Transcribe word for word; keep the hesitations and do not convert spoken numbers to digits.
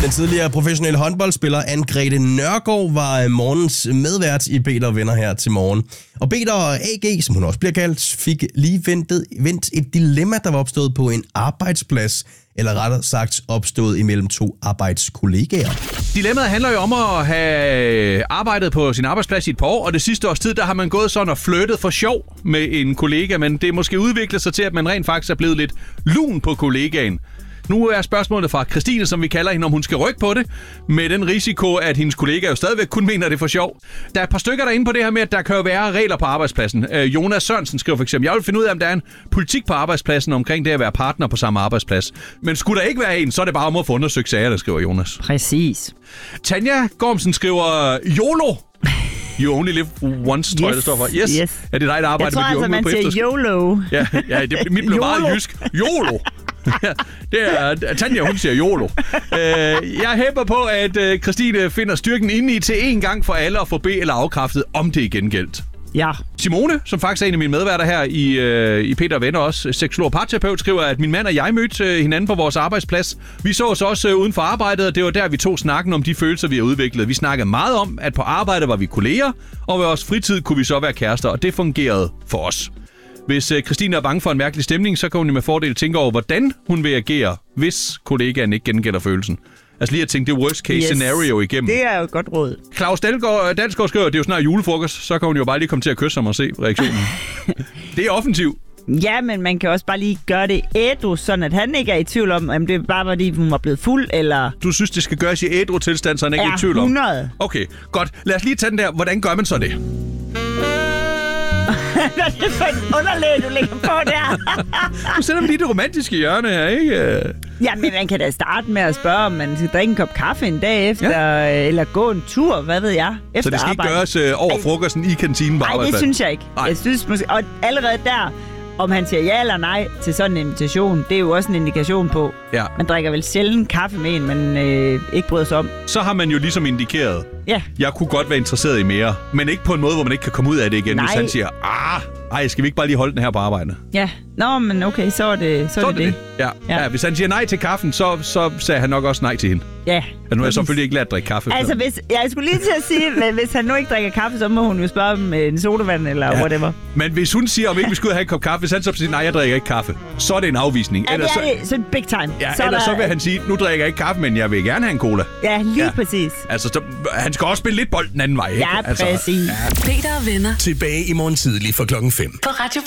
Den tidligere professionelle håndboldspiller Anne-Grethe Nørgaard var morgens medvært i Peter og Venner her til morgen. Og Peter A G, som hun også bliver kaldt, fik lige ventet, vendt et dilemma, der var opstået på en arbejdsplads, eller rettere sagt opstået imellem to arbejdskollegaer. Dilemmaet handler jo om at have arbejdet på sin arbejdsplads i et par år, og det sidste års tid, der har man gået sådan og flyttet for sjov med en kollega, men det er måske udviklet sig til, at man rent faktisk er blevet lidt lun på kollegaen. Nu er spørgsmålet fra Christine, som vi kalder hende, om hun skal rykke på det, med den risiko, at hendes kollega jo stadigvæk kun mener det for sjov. Der er et par stykker derinde på det her med, at der kan jo være regler på arbejdspladsen. Øh, Jonas Sørensen skriver for eksempel, jeg vil finde ud af, om der er en politik på arbejdspladsen omkring det at være partner på samme arbejdsplads. Men skulle der ikke være en, så er det bare om at få undersøgt sager, der skriver Jonas. Præcis. Tanja Gormsen skriver, YOLO! You only live once, tror yes. jeg, det står for. Yes. yes. Er det dig, der arbejder med de unge på efterskole? Jeg tror altså, man siger YOLO. Ja, ja det, mit blev meget jysk. YOLO! Ja, det er Tanja, hun siger YOLO. Uh, jeg hæpper på, at uh, Christine finder styrken inde i til en gang for alle at få be- eller afkræftet, om det igen gældt. Ja. Simone, som faktisk er en af mine medværter her i, øh, i Peter og Venner også, seksolog og parterapeut, skriver, at min mand og jeg mødte øh, hinanden på vores arbejdsplads. Vi så os også øh, uden for arbejdet, og det var der, vi tog snakken om de følelser, vi har udviklet. Vi snakkede meget om, at på arbejde var vi kolleger, og ved vores fritid kunne vi så være kærester, og det fungerede for os. Hvis øh, Christine er bange for en mærkelig stemning, så kan hun jo med fordel tænke over, hvordan hun vil agere, hvis kollegaen ikke gengælder følelsen. Altså lige at tænke det worst case yes. scenario igennem. Det er jo et godt råd. Claus Dalgaard, Dalsgaard skriver, at det er jo snart julefrokost, så kan hun jo bare lige komme til at kysse ham og se reaktionen. Det er offensivt. Ja, men man kan også bare lige gøre det ædru, sådan at han ikke er i tvivl om, om det er bare fordi hun var blevet fuld, eller... Du synes, det skal gøres i ædru tilstand, så han ikke er i tvivl om? hundrede. Okay, godt. Lad os lige tage den der. Hvordan gør man så det? Hvad er det for en underlæg, du lægger på der? Du sætter mig lige det romantiske hjørne her, ikke? Ja, men man kan da starte med at spørge, om man skal drikke en kop kaffe en dag efter, ja. Eller gå en tur, hvad ved jeg, efter Så det skal arbejde. Ikke gøres øh, over frokosten i kantinen på arbejdsplads? Nej, det synes jeg ikke. Ej. Jeg synes måske, og allerede der, om han siger ja eller nej til sådan en invitation, det er jo også en indikation på, ja. Man drikker vel sjældent kaffe med en, man øh, ikke bryder sig om. Så har man jo ligesom indikeret, ja. Jeg kunne godt være interesseret i mere, men ikke på en måde, hvor man ikke kan komme ud af det igen, nej. Hvis han siger, ah, ej, skal vi ikke bare lige holde den her på arbejde? Ja, nå, men okay, så er det så, så er det. det. det. Ja. Ja. Ja, hvis han siger nej til kaffen, så, så sagde han nok også nej til hende. Ja. Men nu har jeg selvfølgelig ikke lært at drikke kaffe. Altså, hvis, jeg skulle lige til at sige, hvis han nu ikke drikker kaffe, så må hun jo spørge om en sodavand eller ja. Whatever. Men hvis hun siger, om ikke vi skulle have en kop kaffe, hvis han så siger, nej, jeg drikker ikke kaffe, så er det en afvisning. Ja, det er det. Så big time. Ja, så ellers der... så vil han sige, nu drikker jeg ikke kaffe, men jeg vil gerne have en cola. Ja, lige ja. Præcis. Altså, så, han skal også spille lidt bold den anden vej, ikke? Ja, præcis. Altså, ja. Peter og Venner. Tilbage i morgen tidlig for klokken fem. På Radio